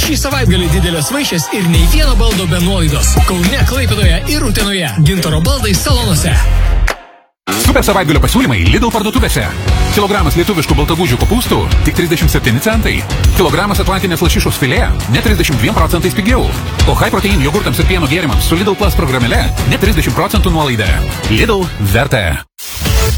Šį savaitgalį didelės vaišės ir nei vieno baldo be nuolaidos. Kaune, Klaipėdoje ir Utenoje. Gintaro baldai salonuose. Super savaitgalio pasiūlymai Lidl parduotuvėse. Kilogramas lietuviškų baltagūdžių kopūstų tik 37 centai. Kilogramas atlantinės lašišos filė net 32% pigiau. O high protein jogurtams ir pieno gėrimams su Lidl Plus programėle net 30% nuolaida. Lidl verta.